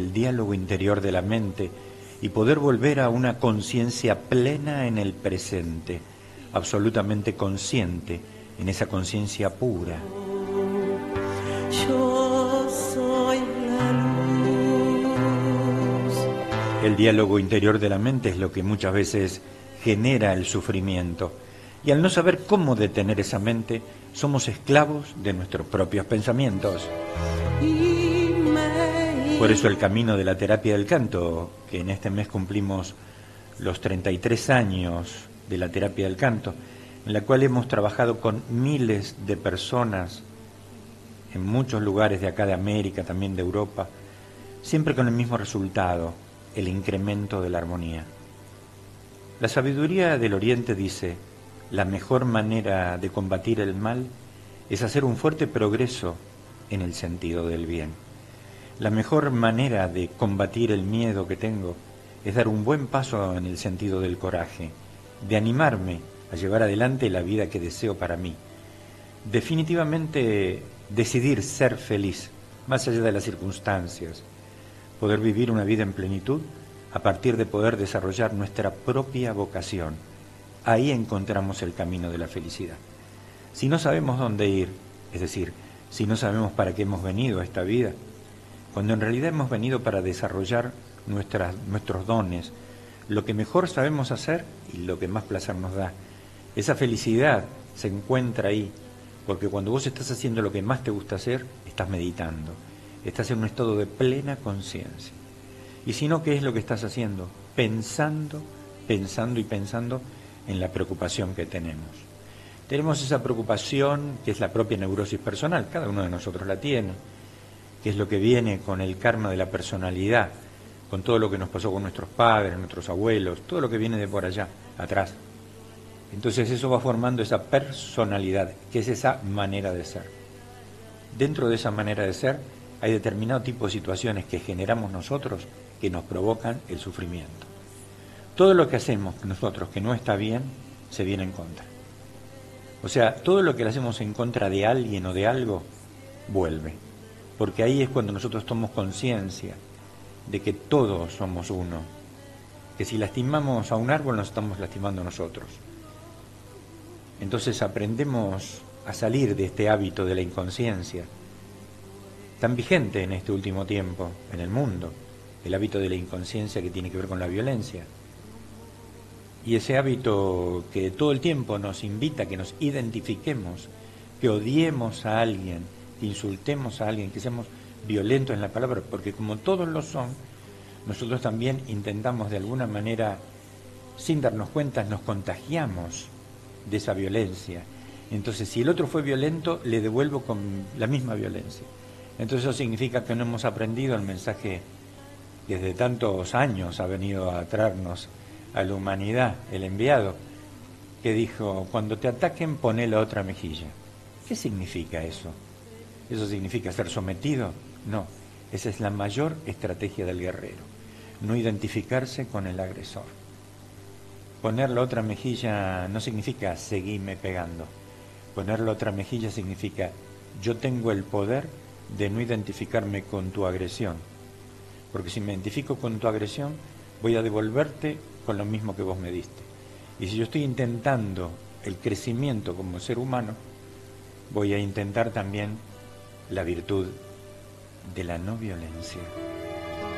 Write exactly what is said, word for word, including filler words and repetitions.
el diálogo interior de la mente y poder volver a una conciencia plena en el presente, absolutamente consciente, en esa conciencia pura. Yo soy la luz. El diálogo interior de la mente es lo que muchas veces genera el sufrimiento. Y al no saber cómo detener esa mente, somos esclavos de nuestros propios pensamientos. Por eso el camino de la terapia del canto, que en este mes cumplimos los treinta y tres años de la terapia del canto, en la cual hemos trabajado con miles de personas en muchos lugares de acá de América, también de Europa, siempre con el mismo resultado, el incremento de la armonía. La sabiduría del Oriente dice: la mejor manera de combatir el mal es hacer un fuerte progreso en el sentido del bien. La mejor manera de combatir el miedo que tengo es dar un buen paso en el sentido del coraje, de animarme a llevar adelante la vida que deseo para mí. Definitivamente decidir ser feliz, más allá de las circunstancias, poder vivir una vida en plenitud a partir de poder desarrollar nuestra propia vocación. Ahí encontramos el camino de la felicidad. Si no sabemos dónde ir, es decir, si no sabemos para qué hemos venido a esta vida, cuando en realidad hemos venido para desarrollar nuestras, nuestros dones, lo que mejor sabemos hacer y lo que más placer nos da, esa felicidad se encuentra ahí, porque cuando vos estás haciendo lo que más te gusta hacer, estás meditando, estás en un estado de plena conciencia. Y si no, ¿qué es lo que estás haciendo? Pensando, pensando y pensando en la preocupación que tenemos. Tenemos esa preocupación que es la propia neurosis personal, cada uno de nosotros la tiene, que es lo que viene con el karma de la personalidad, con todo lo que nos pasó con nuestros padres, nuestros abuelos, todo lo que viene de por allá, atrás. Entonces eso va formando esa personalidad, que es esa manera de ser. Dentro de esa manera de ser hay determinado tipo de situaciones que generamos nosotros que nos provocan el sufrimiento. Todo lo que hacemos nosotros que no está bien, se viene en contra. O sea, todo lo que le hacemos en contra de alguien o de algo, vuelve. Porque ahí es cuando nosotros tomamos conciencia de que todos somos uno. Que si lastimamos a un árbol, nos estamos lastimando a nosotros. Entonces aprendemos a salir de este hábito de la inconsciencia, tan vigente en este último tiempo en el mundo, el hábito de la inconsciencia que tiene que ver con la violencia. Y ese hábito que todo el tiempo nos invita a que nos identifiquemos, que odiemos a alguien, que insultemos a alguien, que seamos violentos en la palabra, porque como todos lo son, nosotros también intentamos de alguna manera, sin darnos cuenta, nos contagiamos de esa violencia. Entonces, si el otro fue violento, le devuelvo con la misma violencia. Entonces eso significa que no hemos aprendido el mensaje que desde tantos años ha venido a traernos a la humanidad, el enviado, que dijo: cuando te ataquen, poné la otra mejilla. ¿Qué significa eso? ¿Eso significa ser sometido? No, esa es la mayor estrategia del guerrero, no identificarse con el agresor. Poner la otra mejilla no significa seguirme pegando. Poner la otra mejilla significa: yo tengo el poder de no identificarme con tu agresión, porque si me identifico con tu agresión, voy a devolverte con lo mismo que vos me diste. Y si yo estoy intentando el crecimiento como ser humano, voy a intentar también la virtud de la no violencia.